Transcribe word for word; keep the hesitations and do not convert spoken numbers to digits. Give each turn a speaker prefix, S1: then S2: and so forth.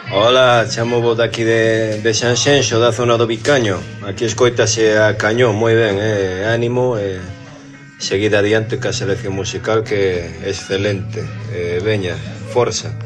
S1: Hola, chamo vos daqui de, de Sanxenxo, da zona do Vicaño. Aquí escoitase a cañón, moi ben, eh, ánimo, eh, seguida adiante ca selección musical que é excelente. Eh, veña, forza.